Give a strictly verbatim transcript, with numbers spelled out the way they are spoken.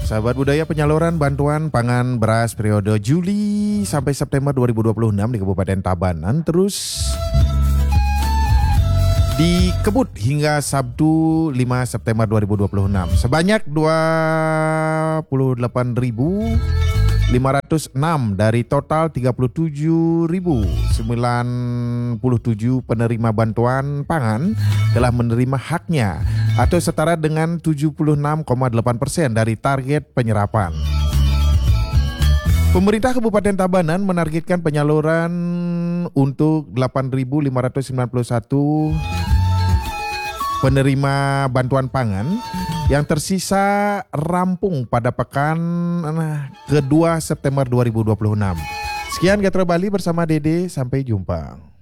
Sahabat Budaya, penyaluran bantuan pangan beras periode Juli sampai September dua ribu dua puluh enam di Kabupaten Tabanan terus dikebut hingga Sabtu lima September dua ribu dua puluh enam. Sebanyak dua puluh delapan ribu lima ratus enam dari total tiga puluh tujuh ribu sembilan puluh tujuh penerima bantuan pangan telah menerima haknya atau setara dengan tujuh puluh enam koma delapan persen dari target penyerapan. Pemerintah Kabupaten Tabanan menargetkan penyaluran untuk delapan ribu lima ratus sembilan puluh satu penerima bantuan pangan yang tersisa rampung pada pekan kedua September dua ribu dua puluh enam. Sekian Gatra Bali bersama Dede, sampai jumpa.